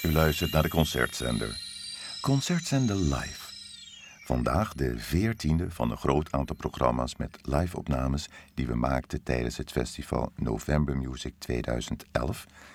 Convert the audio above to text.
U luistert naar de Concertzender. Concertzender Live. Vandaag de 14e van een groot aantal programma's met live-opnames die we maakten tijdens het festival November Music 2011